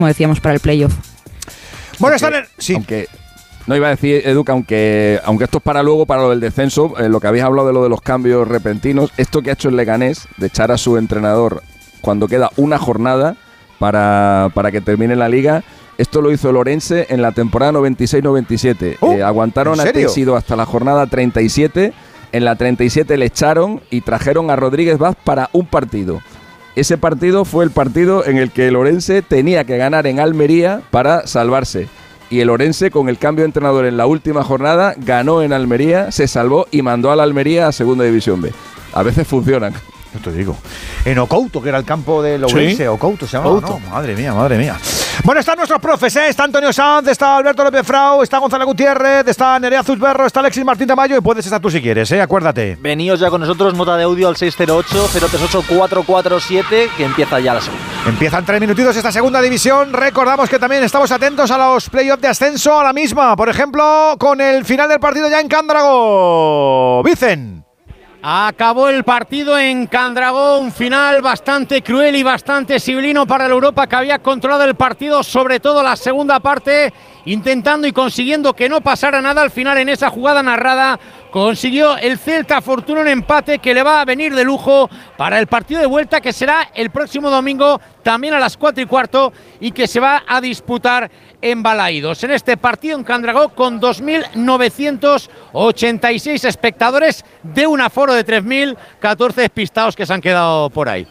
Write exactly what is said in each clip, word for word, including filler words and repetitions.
como decíamos, para el playoff. Bueno, están en... Sí. Aunque, no iba a decir, Edu, que aunque, aunque esto es para luego, para lo del descenso, eh, lo que habéis hablado de lo de los cambios repentinos, esto que ha hecho el Leganés, de echar a su entrenador cuando queda una jornada para, para que termine la liga, esto lo hizo el Orense en la temporada noventa y seis noventa y siete. Oh, eh, aguantaron a Teixido hasta la jornada treinta y siete, en la treinta y siete le echaron y trajeron a Rodríguez Vaz para un partido. Ese partido fue el partido en el que el Orense tenía que ganar en Almería para salvarse. Y el Orense, con el cambio de entrenador en la última jornada, ganó en Almería, se salvó y mandó a la Almería a Segunda División B. A veces funcionan. No te digo. En Ocouto, que era el campo del Ourense. ¿Sí? Ocouto se llamaba, ¿no? Madre mía, madre mía. Bueno, están nuestros profes, ¿eh? Está Antonio Sanz, está Alberto López Frau, está Gonzalo Gutiérrez, está Nerea Zuzberro, está Alexis Martín Tamayo y puedes estar tú si quieres, ¿eh? Acuérdate. Veníos ya con nosotros, nota de audio al seis cero ocho, cero tres ocho, cuatro cuatro siete, que empieza ya la segunda. Empiezan tres minutitos esta segunda división. Recordamos que también estamos atentos a los playoffs de ascenso, a la misma. Por ejemplo, con el final del partido ya en Cándrago. Vicen. Acabó el partido en Cándrago, un final bastante cruel y bastante sibilino para la Europa, que había controlado el partido, sobre todo la segunda parte, intentando y consiguiendo que no pasara nada. Al final, en esa jugada narrada, consiguió el Celta Fortuna un empate que le va a venir de lujo para el partido de vuelta, que será el próximo domingo, también a las cuatro y cuarto, y que se va a disputar en Balaídos. En este partido en Cándrago, con dos mil novecientos ochenta y seis espectadores de un aforo de tres mil, catorce despistados que se han quedado por ahí.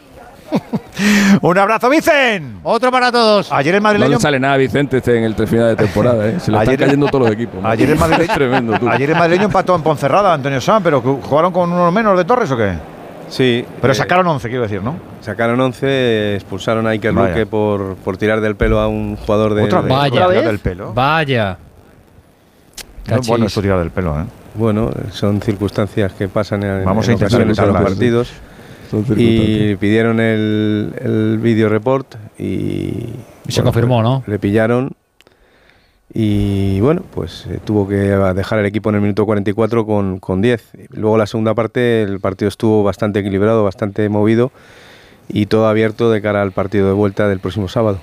Un abrazo, Vicen. Otro para todos. Ayer el madrileño... No le sale nada a Vicente este en el final de temporada, ¿eh? Se le ayer están cayendo todos los equipos. Ayer el madrileño... Tremendo, tú. Ayer el madrileño empató en Ponferrada, Antonio Sanz, pero ¿jugaron con uno menos de Torres o qué? Sí. Pero eh, sacaron once, quiero decir, ¿no? Sacaron once, expulsaron a Iker Luque por, por tirar del pelo a un jugador de... ¿Otra vez? Vaya. ¿Otra vez? Del pelo? Vaya. No es bueno esto tirar del pelo, ¿eh? Bueno, son circunstancias que pasan en, Vamos en a intentar ocasiones en los partidos. Y pidieron el, el video report y, y se bueno, confirmó, ¿no? Le pillaron y bueno, pues eh, tuvo que dejar el equipo en el minuto cuarenta y cuatro con, con diez. Luego la segunda parte el partido estuvo bastante equilibrado, bastante movido y todo abierto de cara al partido de vuelta del próximo sábado.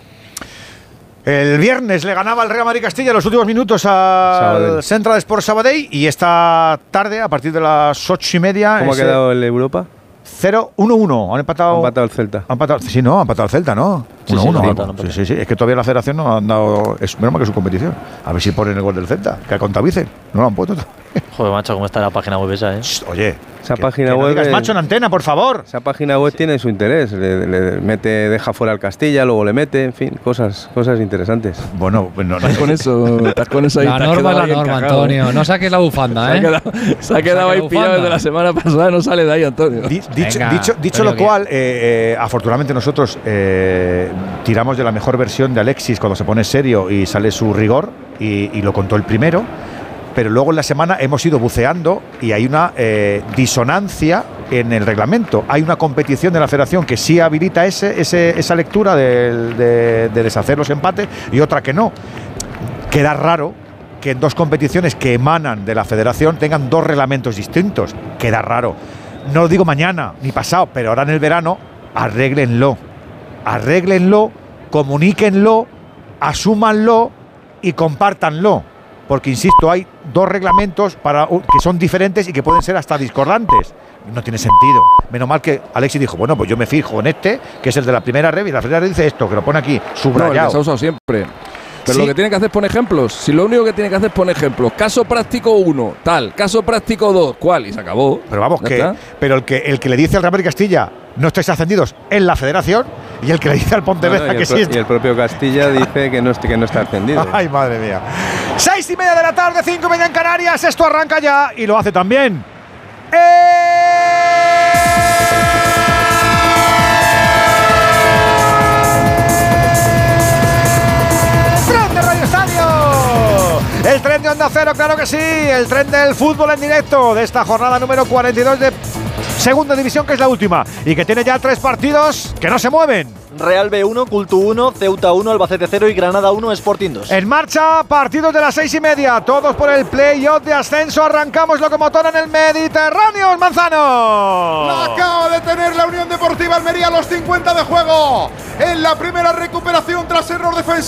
El viernes le ganaba el Real Madrid Castilla en los últimos minutos al Sabadell. Central Sports Sabadell, y esta tarde, a partir de las ocho y media... ¿Cómo ha quedado el Europa? cero uno uno. Han empatado. Ha empatado el Celta. Han empatado, sí, no, ha empatado el Celta, ¿no? uno uno. Sí, sí, sí, sí, sí. Es que todavía la Federación no ha dado. Es menos mal que su competición. A ver si ponen el gol del Celta, que ha contado Vicen. No lo han puesto. Joder, macho, cómo está la página web esa, ¿eh? Oye, esa que, página que no web. digas es, macho en antena, por favor. Esa página web tiene su interés. Le, le mete, deja fuera al Castilla, luego le mete, en fin, cosas, cosas interesantes. Bueno, pues no, no. Estás con eso, estás con eso ahí. La norma es la norma, encajado, Antonio. ¿eh? No saques la bufanda, ¿eh? Se ha quedado, se ha quedado ahí pillado desde la semana pasada, no sale de ahí, Antonio. Di, dicho Venga, dicho, dicho Antonio, lo cual, eh, eh, afortunadamente nosotros eh, tiramos de la mejor versión de Alexis cuando se pone serio y sale su rigor, y, y lo contó el primero. Pero luego en la semana hemos ido buceando y hay una eh, disonancia en el reglamento. Hay una competición de la Federación que sí habilita ese, ese, esa lectura de, de, de deshacer los empates, y otra que no. Queda raro que en dos competiciones que emanan de la Federación tengan dos reglamentos distintos. Queda raro. No lo digo mañana ni pasado, pero ahora en el verano, arréglenlo. Arréglenlo, comuníquenlo, asúmanlo y compártanlo. Porque, insisto, hay dos reglamentos para, que son diferentes y que pueden ser hasta discordantes. No tiene sentido. Menos mal que Alexis dijo, bueno, pues yo me fijo en este, que es el de la primera red, y la primera red dice esto, que lo pone aquí, subrayado. No, el que se ha usado siempre. Pero sí, lo que tiene que hacer es poner ejemplos. Si lo único que tiene que hacer es poner ejemplos. Caso práctico uno, tal. Caso práctico dos, ¿cuál? Y se acabó. Pero vamos, que está. Pero el que, el que le dice al Real Madrid Castilla, no estáis ascendidos en la Federación, y el que le dice al Pontevedra no, no, que sí. sí. Y el propio Castilla dice que no, que no está ascendido. Ay, madre mía. Seis y media de la tarde, cinco y media en Canarias. Esto arranca ya y lo hace también. El tren de Onda Cero, claro que sí. El tren del fútbol en directo de esta jornada número cuarenta y dos de segunda división, que es la última, y que tiene ya tres partidos que no se mueven. Real B uno, Cultu uno, Ceuta uno, Albacete cero y Granada uno, Sporting dos. En marcha, partidos de las seis y media, todos por el play-off de ascenso. Arrancamos Locomotora en el Mediterráneo, Manzano. La acaba de tener la Unión Deportiva Almería a los cincuenta de juego. En la primera recuperación tras error defensivo.